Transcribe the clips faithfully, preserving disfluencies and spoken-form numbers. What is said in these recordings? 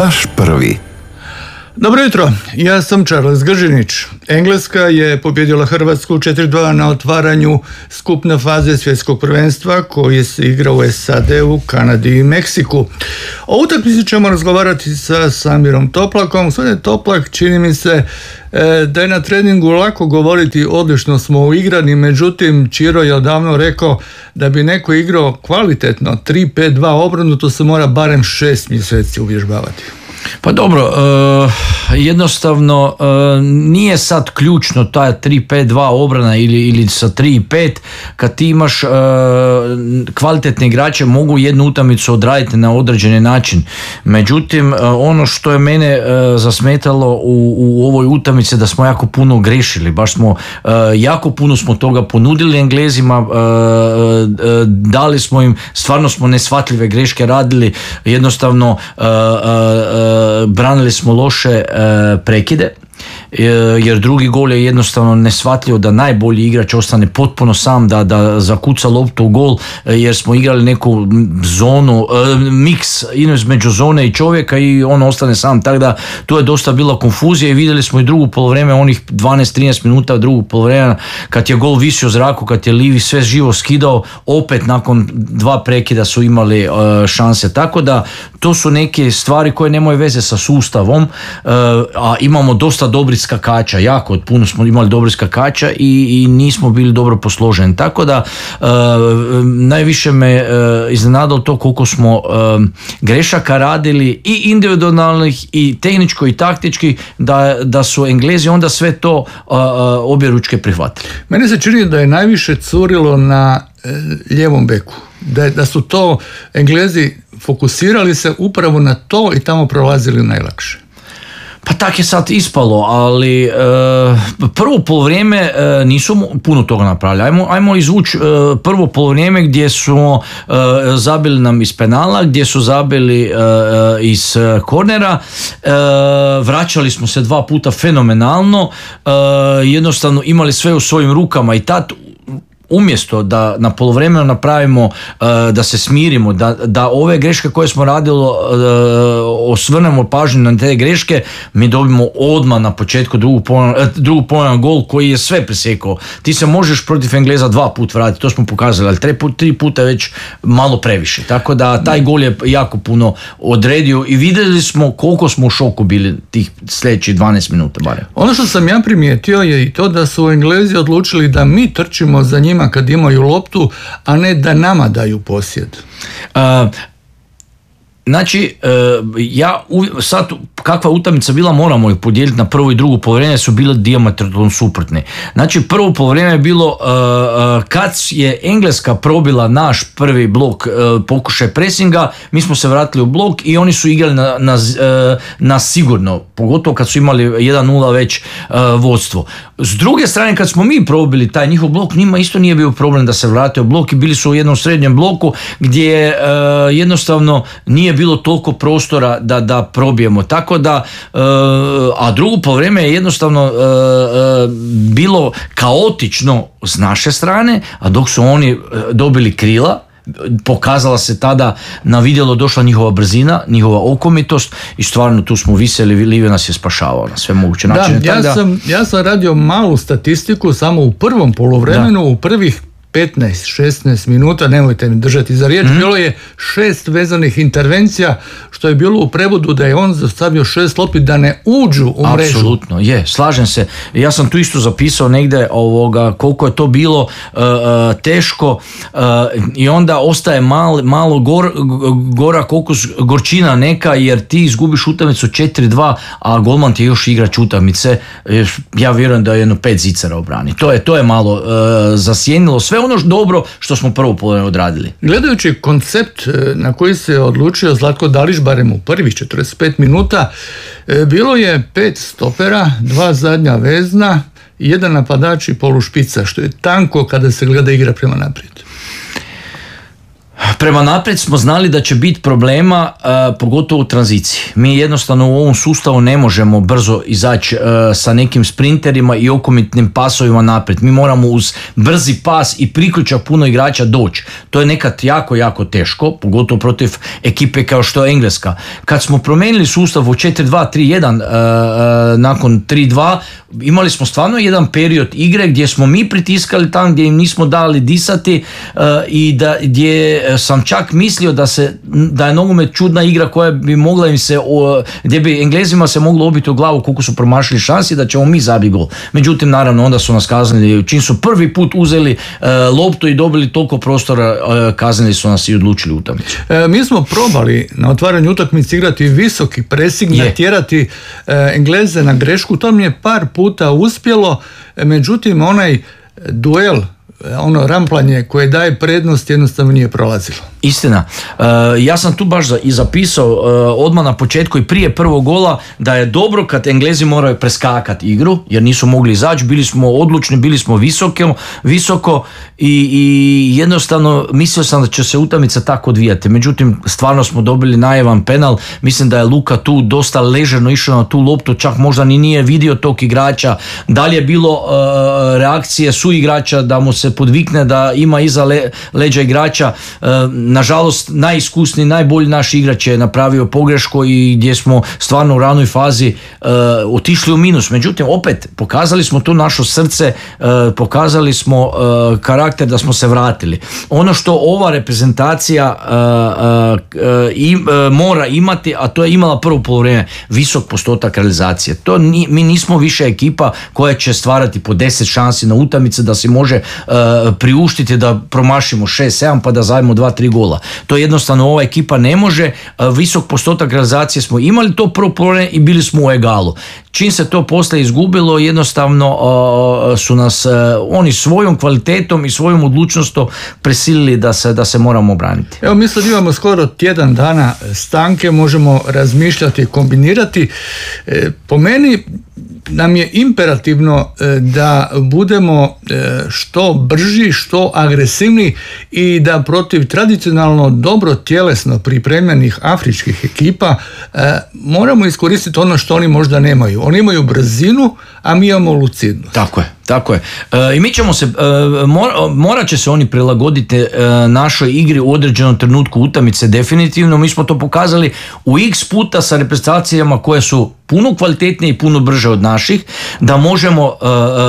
baš prvi. Dobro jutro, ja sam Charles Gržinić. Engleska je pobjedila Hrvatsku četiri dva na otvaranju skupne faze svjetskog prvenstva koji se igra u S A D-u, Kanadi i Meksiku. O utakmici ćemo razgovarati sa Samirom Toplakom. Gospodine Toplak, čini mi se da je na treningu lako govoriti odlično smo uigrani, međutim Čiro je odavno rekao da bi neko igrao kvalitetno tri pet dva obranu, to se mora barem šest mjeseci uvježbavati. Pa dobro, uh, jednostavno uh, nije sad ključno ta tri pet dva obrana ili, ili sa tri pet, kad ti imaš uh, kvalitetne igrače mogu jednu utakmicu odraditi na određeni način. Međutim, uh, ono što je mene uh, zasmetalo u, u ovoj utakmici da smo jako puno grešili, baš smo uh, jako puno smo toga ponudili Englezima, uh, uh, dali smo im, stvarno smo neshvatljive greške radili, jednostavno uh, uh, branili smo loše e, prekide, e, jer drugi gol je jednostavno neshvatljivo da najbolji igrač ostane potpuno sam, da, da zakuca loptu u gol, e, jer smo igrali neku zonu, e, miks između zone i čovjeka i on ostane sam, tako da tu je dosta bila konfuzija i vidjeli smo i drugu polovreme, onih dvanaest trinaest minuta drugog polovremena, kad je gol visio u zraku, kad je Livi sve živo skidao, opet nakon dva prekida su imali e, šanse, tako da to su neke stvari koje nemaju veze sa sustavom, a imamo dosta dobrih skakača, jako puno smo imali dobrih skakača i, i nismo bili dobro posloženi. Tako da najviše me iznenadilo to koliko smo grešaka radili i individualnih i tehničko i taktički, da, da su Englezi onda sve to obje ručke prihvatili. Meni se čini da je najviše curilo na lijevom beku. Da, da su to Englezi fokusirali se upravo na to i tamo prolazili najlakše. Pa tak je sad ispalo, ali e, prvo polovrijeme e, nisu puno toga napravili. Ajmo, ajmo izvući e, prvo polovrijeme gdje su e, zabili nam iz penala, gdje su zabili e, iz kornera, e, vraćali smo se dva puta fenomenalno, e, jednostavno imali sve u svojim rukama i tad umjesto da na polovremenu napravimo, da se smirimo, da, da ove greške koje smo radili osvrnemo pažnju na te greške, mi dobimo odmah na početku drugog polovina gol koji je sve presjekao. Ti se možeš protiv Engleza dva put vratiti, to smo pokazali, ali tri, put, tri puta je već malo previše. Tako da taj gol je jako puno odredio i vidjeli smo koliko smo u šoku bili tih sljedećih dvanaest minuta barem. Ono što sam ja primijetio je i to da su Englezi odlučili da mi trčimo za njima kad imaju loptu, a ne da nama daju posjed. Uh, Znači, ja sad kakva utakmica bila, moramo ih podijeliti na prvo i drugo polovreme, su bile dijametralno suprotne. Znači, prvo polovreme je bilo kad je Engleska probila naš prvi blok, pokušaj presinga, mi smo se vratili u blok i oni su igrali na, na, na sigurno, pogotovo kad su imali jedan nula već vodstvo. S druge strane, kad smo mi probili taj njihov blok, njima isto nije bio problem da se vrate u blok i bili su u jednom srednjem bloku gdje jednostavno nije bilo toliko prostora da, da probijemo. Tako da, a drugo polovreme je jednostavno bilo kaotično s naše strane, a dok su oni dobili krila, pokazala se tada na vidjelo, došla njihova brzina, njihova okomitost i stvarno tu smo viseli, Livio nas je spašavao na sve moguće načine. Da, ja sam, ja sam radio malu statistiku samo u prvom polovremenu, da. U prvih petnaest šesnaest minuta, nemojte mi držati za riječ, mm-hmm. bilo je šest vezanih intervencija, što je bilo u prevodu da je on zastavio šest lopti da ne uđu u mrežu. Apsolutno, je, slažem se. Ja sam tu isto zapisao negdje ovoga, koliko je to bilo uh, teško uh, i onda ostaje mal, malo gor, gora koliko gorčina neka, jer ti izgubiš utakmicu četiri dva, a golman ti još igrač utakmice. Ja vjerujem da je jedno pet zicara obrani. To je, to je malo uh, zasjenilo sve ono dobro što smo prvo polovreme odradili. Gledajući koncept na koji se odlučio Zlatko Dalić, barem u prvih četrdeset pet minuta, bilo je pet stopera, dva zadnja vezna, jedan napadač i polušpica, što je tanko kada se gleda igra prema naprijed. Prema naprijed smo znali da će biti problema, uh, pogotovo u tranziciji. Mi jednostavno u ovom sustavu ne možemo brzo izaći uh, sa nekim sprinterima i okomitnim pasovima naprijed. Mi moramo uz brzi pas i priključak puno igrača doći. To je nekad jako, jako teško, pogotovo protiv ekipe kao što je Engleska. Kad smo promijenili sustav u četiri dva tri jedan uh, uh, nakon tri dva, imali smo stvarno jedan period igre gdje smo mi pritiskali tamo gdje im nismo dali disati uh, i da, gdje sam čak mislio da, se, da je nogomet čudna igra koja bi mogla im se, uh, gdje bi Englezima se moglo obiti u glavu koliko su promašili šansi da ćemo mi zabiti gol. Međutim, naravno, onda su nas kaznili. Čim su prvi put uzeli uh, loptu i dobili toliko prostora, uh, kaznili su nas i odlučili utakmicu. E, mi smo probali na otvaranju utakmice igrati visoki presing, natjerati e, Engleze na grešku. To mi je par puta uspjelo, e, međutim onaj duel, ono ramplanje koje daje prednost jednostavno nije prolazilo. Istina. Uh, ja sam tu baš za, i zapisao uh, odmah na početku i prije prvog gola da je dobro kad Englezi moraju preskakati igru jer nisu mogli izaći, bili smo odlučni, bili smo visoko, visoko i, i jednostavno mislio sam da će se utakmica tako odvijati. Međutim, stvarno smo dobili najevan penal. Mislim da je Luka tu dosta ležerno išao na tu loptu, čak možda ni nije vidio tog igrača. Da li je bilo uh, reakcije su igrača da mu se podvikne da ima iza le, leđa igrača. Uh, Nažalost, najiskusniji, najbolji naš igrač je napravio pogrešku i gdje smo stvarno u ranoj fazi uh, otišli u minus. Međutim, opet, pokazali smo tu naše srce, uh, pokazali smo uh, karakter da smo se vratili. Ono što ova reprezentacija uh, uh, im, uh, mora imati, a to je imala prvo poluvreme, visok postotak realizacije. To ni, mi nismo više ekipa koja će stvarati po deset šansi na utakmice da si može uh, priuštiti da promašimo šest sedam pa da zajemo dva tri gola. To jednostavno ova ekipa ne može. Visok postotak realizacije smo imali to prvo poluvreme i bili smo u egalu. Čim se to poslije izgubilo, jednostavno uh, su nas uh, oni svojom kvalitetom i svojom odlučnostom prisilili da se, da se moramo braniti. Evo, mi sad imamo skoro tjedan dana stanke, možemo razmišljati i kombinirati. E, po meni nam je imperativno da budemo što brži, što agresivni i da protiv tradicionalno dobro tjelesno pripremljenih afričkih ekipa moramo iskoristiti ono što oni možda nemaju. Oni imaju brzinu, a mi imamo lucidnost. Tako je. Tako je. E, I mi ćemo se, e, mora, morat će se oni prilagoditi e, našoj igri u određenom trenutku utakmice definitivno. Mi smo to pokazali u x puta sa reprezentacijama koje su puno kvalitetnije i puno brže od naših, da možemo e, e,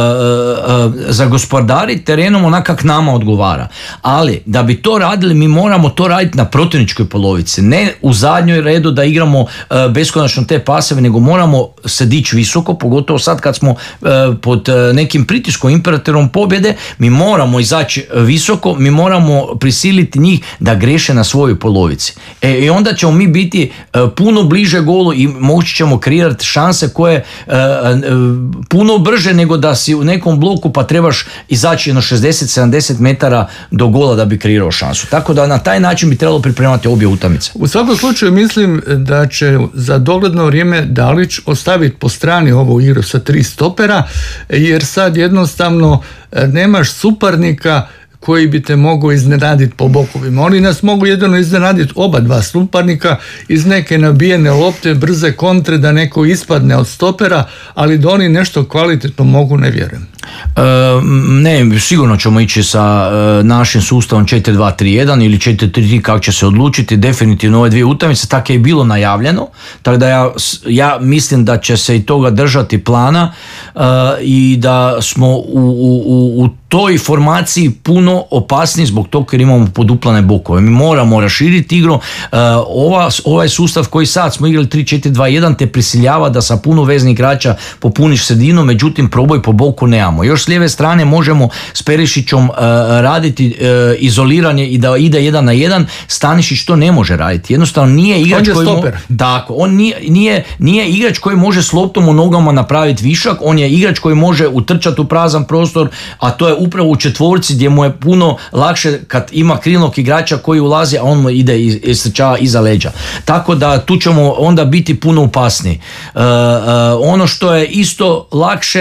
e, zagospodariti terenom onak kak nama odgovara. Ali da bi to radili, mi moramo to raditi na protivničkoj polovici. Ne u zadnjoj redu da igramo e, beskonačno te paseve, nego moramo se dići visoko, pogotovo sad kad smo e, pod e, nekim pritiskom, imperativom pobjede, mi moramo izaći visoko, mi moramo prisiliti njih da greše na svojoj polovici. E, i onda ćemo mi biti e, puno bliže golu i moći ćemo kreirati šanse koje e, e, puno brže nego da si u nekom bloku pa trebaš izaći jedno šezdeset sedamdeset metara do gola da bi kreirao šansu. Tako da na taj način bi trebalo pripremati obje utakmice. U svakom slučaju mislim da će za dogledno vrijeme Dalić ostaviti po strani ovu igru sa tri stopera, jer sad jednostavno nemaš suparnika koji bi te mogao iznenaditi po bokovima. Oni nas mogu jedino iznenaditi oba dva suparnika iz neke nabijene lopte, brze kontre, da neko ispadne od stopera, ali da oni nešto kvalitetno mogu, ne vjerujem. E, ne, sigurno ćemo ići sa e, našim sustavom četiri dva tri jedan ili četiri tri tri kako će se odlučiti. Definitivno ove dvije utakmice, tako je i bilo najavljeno, tako da ja, ja mislim da će se i toga držati plana e, i da smo u, u, u toj formaciji puno opasniji zbog toga jer imamo poduplane bokove. Mi moramo raširiti igru. E, ova, ovaj sustav koji sad smo igrali tri četiri dva jedan te prisiljava da sa puno veznih igrača popuniš sredinu, međutim proboj po boku nemamo. Još s lijeve strane možemo s Perišićom uh, raditi uh, izoliranje i da ide jedan na jedan. Stanišić to ne može raditi. Jednostavno nije igrač koji mo- tako, on nije, nije, nije igrač koji može s loptom u nogama napraviti višak, on je igrač koji može utrčati u prazan prostor, a to je upravo u četvorci gdje mu je puno lakše kad ima krilnog igrača koji ulazi, a on mu ide i istrčava iza leđa. Tako da tu ćemo onda biti puno opasniji. Uh, uh, ono što je isto lakše,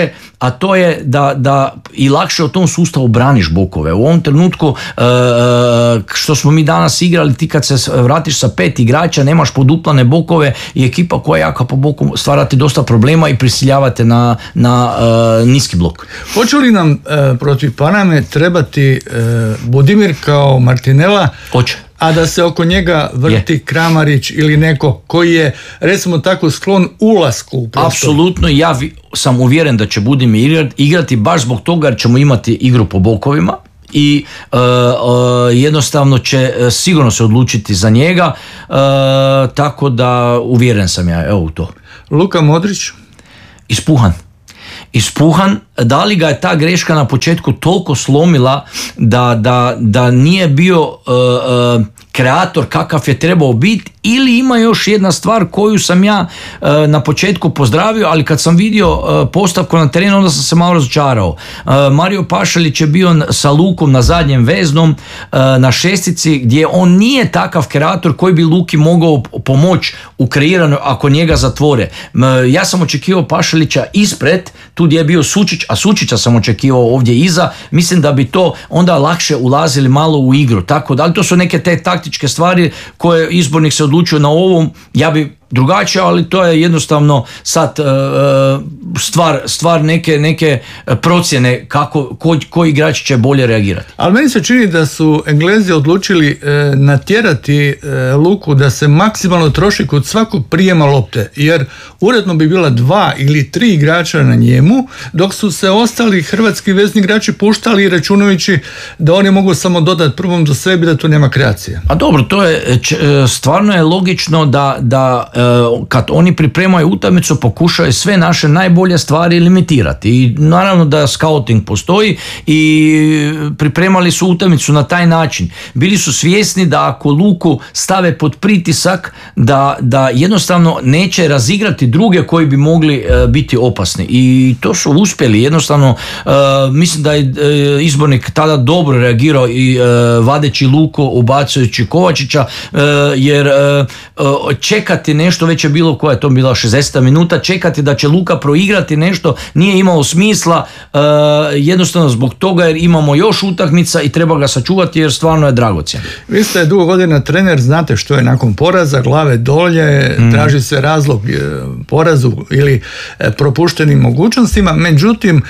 a to je da, da i lakše u tom sustavu braniš bokove. U ovom trenutku e, što smo mi danas igrali, ti kad se vratiš sa pet igrača, nemaš poduplane bokove i ekipa koja je jaka po boku stvarati dosta problema i prisiljavate na, na e, niski blok. Hoće li nam e, protiv Paname trebati e, Budimir kao Martinela? Hoće. A da se oko njega vrti je. Kramarić ili neko koji je, recimo tako, sklon ulasku u prostor? Apsolutno, ja vi, sam uvjeren da će Budimir igrati, igrati baš zbog toga jer ćemo imati igru po bokovima i uh, uh, jednostavno će uh, sigurno se odlučiti za njega, uh, tako da uvjeren sam ja evo u to. Luka Modrić? Ispuhan. Ispuhan, da li ga je ta greška na početku toliko slomila da, da, da nije bio uh, uh, kreator kakav je trebao biti, ili ima još jedna stvar koju sam ja uh, na početku pozdravio, ali kad sam vidio uh, postavku na terenu onda sam se malo razočarao. Uh, Mario Pašalić je bio sa Lukom na zadnjem veznom uh, na šestici gdje on nije takav kreator koji bi Luki mogao pomoći u kreiranju ako njega zatvore. Uh, ja sam očekivao Pašalića ispred, tu gdje je bio Sučić, a Sučića sam očekivao ovdje iza, mislim da bi to onda lakše ulazili malo u igru. Tako da, ali to su neke te taktičke stvari koje izbornik se odlučio na ovom, ja bi drugačije, ali to je jednostavno sad uh, stvar, stvar neke, neke procjene kako, ko, koji igrač će bolje reagirati. Ali meni se čini da su Englezi odlučili e, natjerati e, Luku da se maksimalno troši kod svakog prijema lopte, jer uredno bi bila dva ili tri igrača na njemu, dok su se ostali hrvatski vezni igrači puštali računajući da oni mogu samo dodati prvom do sebi, da tu nema kreacije. A dobro, to je stvarno je logično da, da kad oni pripremaju utakmicu pokušaju sve naše najbolje stvari limitirati i naravno da scouting postoji i pripremali su utakmicu na taj način. Bili su svjesni da ako Luku stave pod pritisak da, da jednostavno neće razigrati druge koji bi mogli uh, biti opasni i to su uspjeli jednostavno. Uh, mislim da je uh, izbornik tada dobro reagirao i uh, vadeći Luku, ubacujući Kovačića, uh, jer uh, uh, čekati nešto, već je bilo, koja je to bila šezdeseta minuta, čekati da će Luka proigrati nešto nije imalo smisla, uh, jednostavno zbog toga jer imamo još utakmica i treba ga sačuvati jer stvarno je dragocjen. Vi ste dugo godina trener, znate što je nakon poraza, glave dolje, mm. traži se razlog porazu ili propuštenim mogućnostima, međutim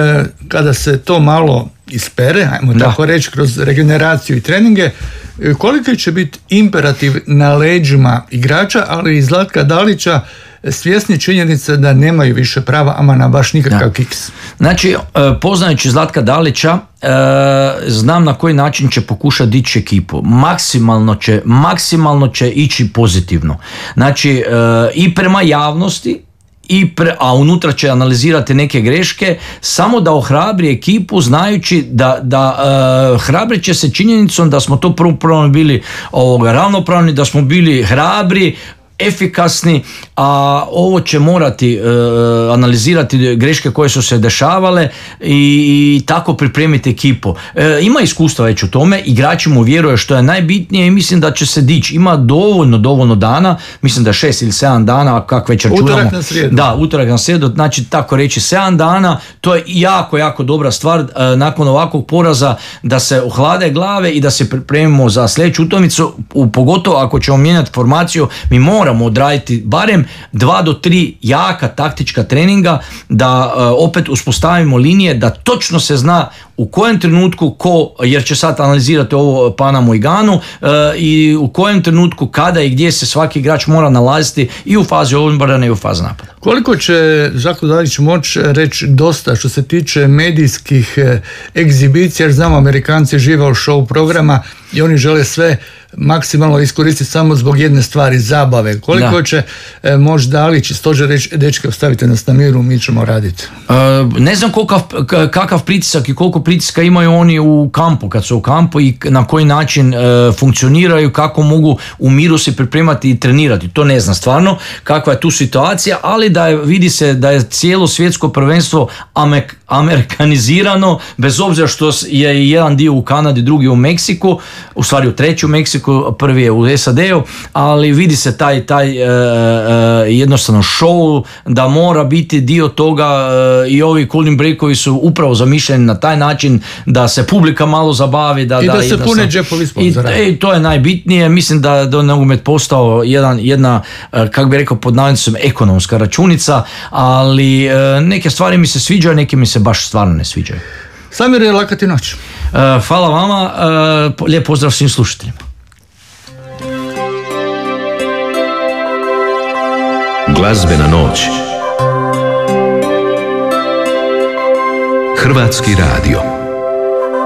kada se to malo ispere, ajmo da. tako reći, kroz regeneraciju i treninge, koliko će biti imperativ na leđima igrača, ali i Zlatka Dalića, svjesni činjenice da nemaju više prava, ama na baš nikakav da. kiks. Znači, poznajući Zlatka Dalića, znam na koji način će pokušati dići ekipu. Maksimalno će, maksimalno će ići pozitivno. Znači, i prema javnosti, I pre, a unutra će analizirati neke greške, samo da ohrabri ekipu znajući da, da uh, hrabrit će se činjenicom da smo to prvo prvo bili ovoga, ravnopravni, da smo bili hrabri, efikasni, a ovo će morati e, analizirati greške koje su se dešavale i, i tako pripremiti ekipu. E, ima iskustva već u tome, igrači mu vjeruju što je najbitnije i mislim da će se dići. Ima dovoljno, dovoljno dana, mislim da šest ili sedam dana, kako već računamo. Utorak na srijedu. Da, utorak na srijedu, znači tako reći sedam dana, to je jako, jako dobra stvar e, nakon ovakvog poraza da se ohlade glave i da se pripremimo za sljedeću utakmicu, pogotovo ako ćemo mijenjati formaciju, mi moramo moramo odraditi barem dva do tri jaka taktička treninga da uh, opet uspostavimo linije, da točno se zna u kojem trenutku ko, jer će sad analizirati ovo Panamu i Ganu, uh, i u kojem trenutku kada i gdje se svaki igrač mora nalaziti i u fazi obrane i u fazi napada. Koliko će Žako Dalić moći reći dosta što se tiče medijskih egzibicija, jer znamo Amerikanci žive od show programa i oni žele sve maksimalno iskoristiti samo zbog jedne stvari, zabave. Koliko da. će e, moći Dalić i Stožer reći, dečke, ostavite nas na miru, mi ćemo raditi? E, ne znam kolikav, kakav pritisak i koliko pritiska imaju oni u kampu, kad su u kampu i na koji način e, funkcioniraju, kako mogu u miru se pripremati i trenirati. To ne znam stvarno kakva je tu situacija, ali da je, vidi se da je cijelo svjetsko prvenstvo Amek, amerikanizirano, bez obzira što je jedan dio u Kanadi, drugi u Meksiku, u stvari u treći u Meksiku, prvi je u S A D-u, ali vidi se taj, taj uh, uh, jednostavno show da mora biti dio toga uh, i ovi cooling breakovi su upravo zamišljeni na taj način da se publika malo zabavi. Da, I da, da se pune džepovi sponzora. I, i to je najbitnije. Mislim da je nogomet postao jedan, jedna, kako bi rekao, pod navodnicom ekonomska računica, ali uh, neke stvari mi se sviđaju, neke mi se baš stvarno ne sviđaju. Samir, laka ti noć. Uh, hvala vama, uh, lijep pozdrav svim slušateljima. Glazbena noć. Hrvatski radio.